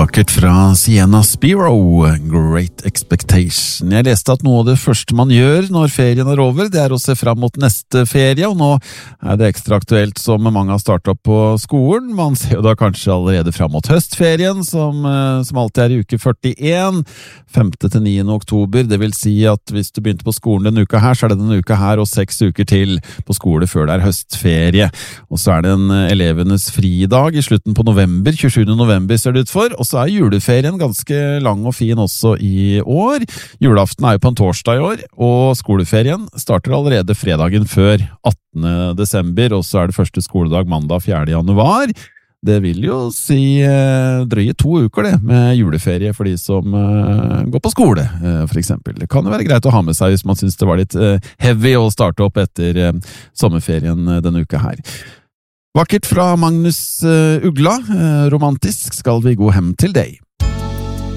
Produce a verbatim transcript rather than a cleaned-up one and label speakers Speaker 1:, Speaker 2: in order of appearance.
Speaker 1: vakkert fra Sienna Spiro, Great Expectation. Jeg leste at noe av det første man gjør når ferien er over, det er å se fram mot neste ferie, og nå er det ekstra aktuelt som mange har startet opp på skolen. Man ser jo da kanskje allerede fram mot høstferien, som, som alltid er i uke førtien, femte til niende oktober. Det vil si at hvis du begynte på skolen denne uka her, så er det denne uka her og seks uker til på skole før det er høstferie. Og så er det en elevenes fridag i slutten på november, tjuesjuende november ser det ut for, og så er juleferien ganske lang og fin også i år. Julaften er jo på en torsdag i år, og skoleferien starter allerede fredagen før attende desember, og så er det første skoledag mandag fjerde januar. Det vil jo si eh, drøye to uker det, med juleferie for de som eh, går på skole, eh, for eksempel. Det kan jo være greit å ha med seg hvis man synes det var litt eh, heavy å starte opp etter eh, sommerferien eh, denne uka her. Vakkert fra Magnus uh, Ugla, uh, romantisk skal vi gå hem til deg.